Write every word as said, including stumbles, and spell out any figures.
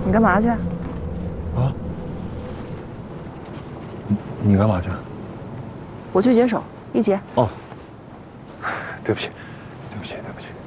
你干嘛去？啊？ 你你干嘛去？ 我去解手，一解。 哦，对不起，对不起，对不起。